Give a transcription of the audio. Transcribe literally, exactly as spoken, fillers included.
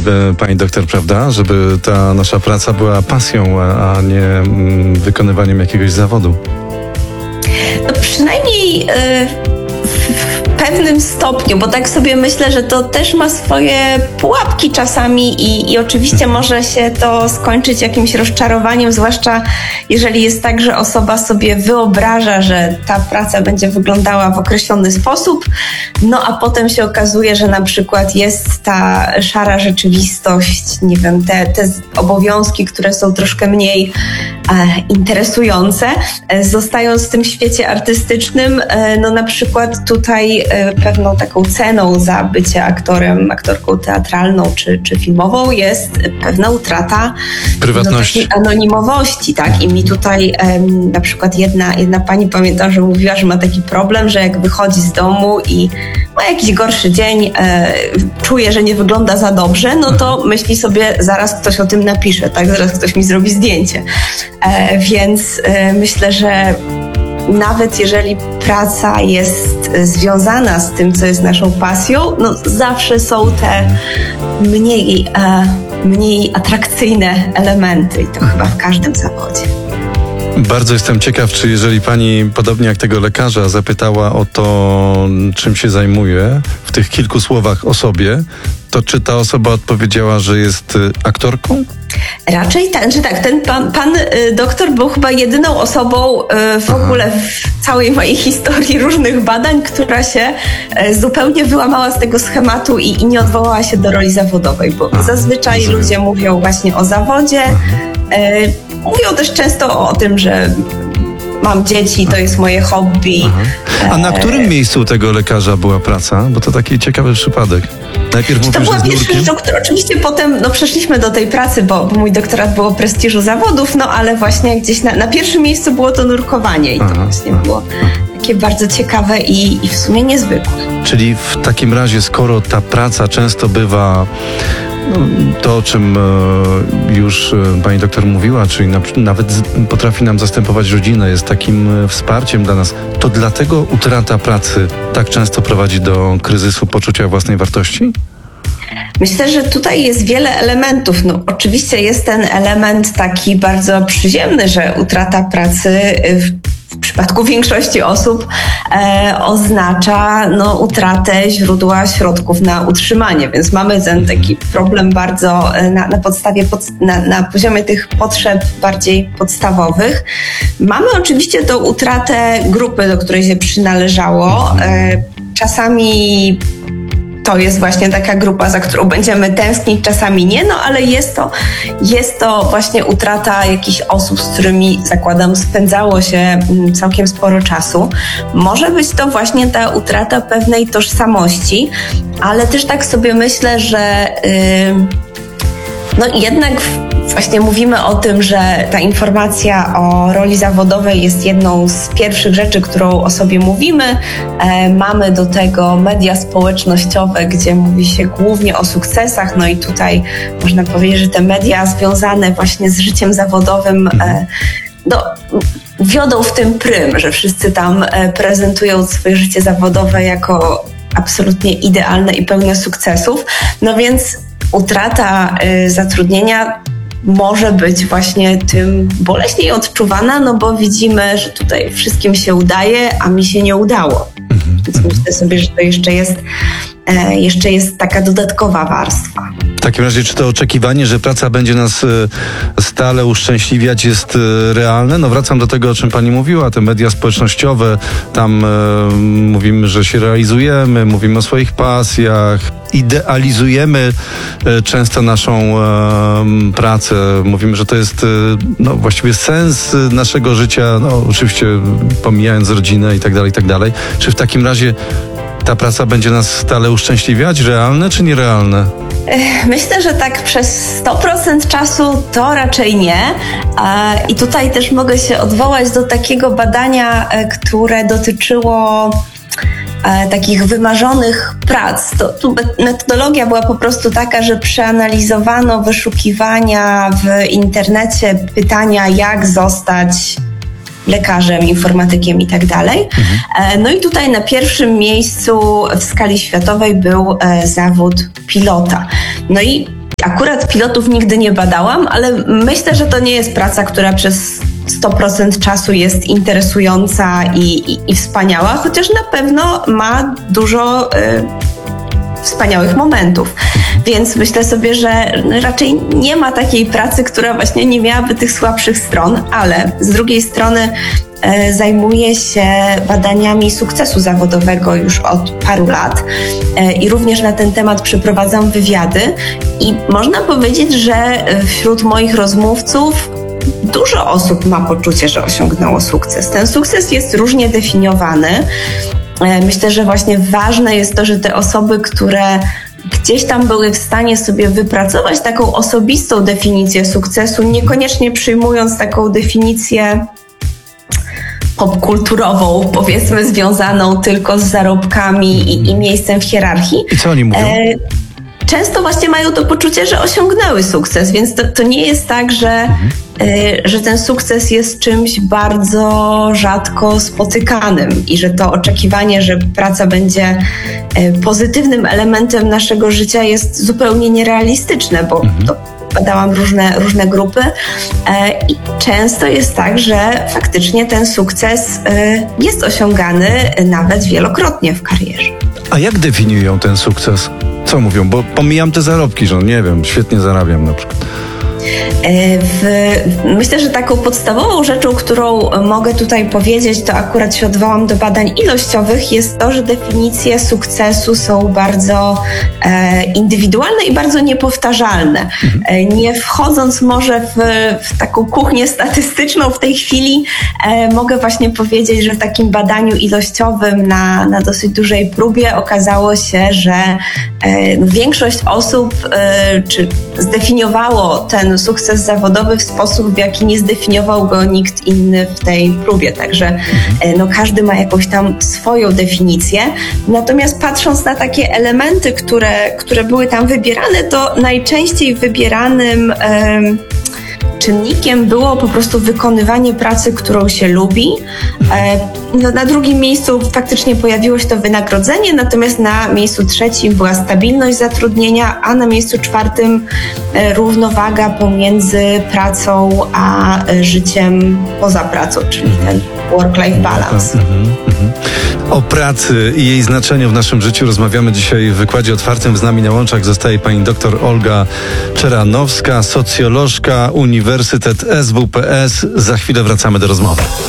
pani doktor, prawda? Żeby ta nasza praca była pasją, a nie mm, wykonywaniem jakiegoś zawodu. No przynajmniej yy, w pewnym stopniu, bo tak sobie myślę, że to też ma swoje pułapki czasami i, i oczywiście może się to skończyć jakimś rozczarowaniem, zwłaszcza jeżeli jest tak, że osoba sobie wyobraża, że ta praca będzie wyglądała w określony sposób, no a potem się okazuje, że na przykład jest ta szara rzeczywistość, nie wiem, te, te obowiązki, które są troszkę mniej e, interesujące, e, zostając w tym świecie artystycznym, e, no na przykład tutaj e, pewną taką ceną za bycie aktorem, aktorką teatralną czy, czy filmową jest pewna utrata prywatności, no, takiej anonimowości, tak? I mi tutaj em, na przykład jedna, jedna pani, pamiętam, że mówiła, że ma taki problem, że jak wychodzi z domu i ma jakiś gorszy dzień, e, czuje, że nie wygląda za dobrze, no to myśli sobie, zaraz ktoś o tym napisze, tak? Zaraz ktoś mi zrobi zdjęcie. E, więc e, myślę, że nawet jeżeli praca jest związana z tym, co jest naszą pasją, no zawsze są te mniej, e, mniej atrakcyjne elementy i to chyba w każdym zawodzie. Bardzo jestem ciekaw, czy jeżeli pani, podobnie jak tego lekarza, zapytała o to, czym się zajmuje w tych kilku słowach o sobie, to czy ta osoba odpowiedziała, że jest aktorką? Raczej ten, że tak, ten pan, pan y, doktor był chyba jedyną osobą y, w Aha. ogóle w całej mojej historii różnych badań, która się y, zupełnie wyłamała z tego schematu i, i nie odwołała się do roli zawodowej, bo Aha. zazwyczaj Aha. ludzie mówią właśnie o zawodzie, y, mówią też często o tym, że mam dzieci, to jest moje hobby. Aha. A na którym miejscu tego lekarza była praca? Bo to taki ciekawy przypadek. Najpierw to mówisz, była że z pierwsza rzecz, o której oczywiście potem no, przeszliśmy do tej pracy, bo, bo mój doktorat był o prestiżu zawodów, no ale właśnie gdzieś na, na pierwszym miejscu było to nurkowanie i to aha, właśnie aha. było takie bardzo ciekawe i, i w sumie niezwykłe. Czyli w takim razie, skoro ta praca często bywa no, to, o czym e, już e, pani doktor mówiła, czyli na, nawet z, potrafi nam zastępować rodzinę, jest takim e, wsparciem dla nas, to dlatego utrata pracy tak często prowadzi do kryzysu poczucia własnej wartości? Myślę, że tutaj jest wiele elementów. No, oczywiście jest ten element taki bardzo przyziemny, że utrata pracy w w przypadku większości osób e, oznacza no, utratę źródła środków na utrzymanie, więc mamy ten taki problem bardzo na, na podstawie, pod, na, na poziomie tych potrzeb bardziej podstawowych. Mamy oczywiście tą utratę grupy, do której się przynależało. E, czasami to jest właśnie taka grupa, za którą będziemy tęsknić, czasami nie, no ale jest to, jest to właśnie utrata jakichś osób, z którymi, zakładam, spędzało się całkiem sporo czasu. Może być to właśnie ta utrata pewnej tożsamości, ale też tak sobie myślę, że yy, no jednak właśnie mówimy o tym, że ta informacja o roli zawodowej jest jedną z pierwszych rzeczy, którą o sobie mówimy. E, mamy do tego media społecznościowe, gdzie mówi się głównie o sukcesach, no i tutaj można powiedzieć, że te media związane właśnie z życiem zawodowym e, no, wiodą w tym prym, że wszyscy tam e, prezentują swoje życie zawodowe jako absolutnie idealne i pełne sukcesów. No więc utrata y, zatrudnienia może być właśnie tym boleśniej odczuwana, no bo widzimy, że tutaj wszystkim się udaje, a mi się nie udało. Więc myślę sobie, że to jeszcze jest, e, jeszcze jest taka dodatkowa warstwa. W takim razie, czy to oczekiwanie, że praca będzie nas e, stale uszczęśliwiać, jest e, realne? No wracam do tego, o czym pani mówiła, te media społecznościowe, tam e, mówimy, że się realizujemy, mówimy o swoich pasjach, idealizujemy e, często naszą e, pracę, mówimy, że to jest e, no, właściwie sens naszego życia, no oczywiście pomijając rodzinę i tak dalej, i tak dalej. Czy w takim razie ta praca będzie nas stale uszczęśliwiać? Realne czy nierealne? Myślę, że tak przez sto procent czasu to raczej nie. I tutaj też mogę się odwołać do takiego badania, które dotyczyło takich wymarzonych prac. To, tu metodologia była po prostu taka, że przeanalizowano wyszukiwania w internecie, pytania, jak zostać lekarzem, informatykiem i tak dalej. Mhm. No i tutaj na pierwszym miejscu w skali światowej był zawód pilota. No i Akurat pilotów nigdy nie badałam, ale myślę, że to nie jest praca, która przez sto procent czasu jest interesująca i, i, i wspaniała, chociaż na pewno ma dużo y, wspaniałych momentów. Więc myślę sobie, że raczej nie ma takiej pracy, która właśnie nie miałaby tych słabszych stron, ale z drugiej strony y, zajmuję się badaniami sukcesu zawodowego już od paru lat y, i również na ten temat przeprowadzam wywiady i można powiedzieć, że wśród moich rozmówców dużo osób ma poczucie, że osiągnęło sukces. Ten sukces jest różnie definiowany. Myślę, że właśnie ważne jest to, że te osoby, które gdzieś tam były w stanie sobie wypracować taką osobistą definicję sukcesu, niekoniecznie przyjmując taką definicję popkulturową, powiedzmy związaną tylko z zarobkami i, i miejscem w hierarchii. I co oni mówią? E- Często właśnie mają to poczucie, że osiągnęły sukces, więc to, to nie jest tak, że, mhm. y, że ten sukces jest czymś bardzo rzadko spotykanym i że to oczekiwanie, że praca będzie y, pozytywnym elementem naszego życia jest zupełnie nierealistyczne, bo mhm. to badałam różne, różne grupy y, i często jest tak, że faktycznie ten sukces y, jest osiągany nawet wielokrotnie w karierze. A jak definiują ten sukces? Co mówią? Bo pomijam te zarobki, że nie wiem, świetnie zarabiam na przykład. W, myślę, że taką podstawową rzeczą, którą mogę tutaj powiedzieć, to akurat się odwołam do badań ilościowych, jest to, że definicje sukcesu są bardzo e, indywidualne i bardzo niepowtarzalne. Mhm. E, nie wchodząc może w, w taką kuchnię statystyczną w tej chwili, e, mogę właśnie powiedzieć, że w takim badaniu ilościowym na, na dosyć dużej próbie okazało się, że e, większość osób e, czy zdefiniowało ten sukces zawodowy w sposób, w jaki nie zdefiniował go nikt inny w tej próbie. Także no, każdy ma jakąś tam swoją definicję. Natomiast patrząc na takie elementy, które, które były tam wybierane, to najczęściej wybieranym um, czynnikiem było po prostu wykonywanie pracy, którą się lubi. No, na drugim miejscu faktycznie pojawiło się to wynagrodzenie, natomiast na miejscu trzecim była stabilność zatrudnienia, a na miejscu czwartym równowaga pomiędzy pracą a życiem poza pracą, czyli ten work-life balance. O pracy i jej znaczeniu w naszym życiu rozmawiamy dzisiaj w wykładzie otwartym. Z nami na łączach zostaje pani doktor Olga Czeranowska, socjolożka, Uniwersytet S W P S. Za chwilę wracamy do rozmowy.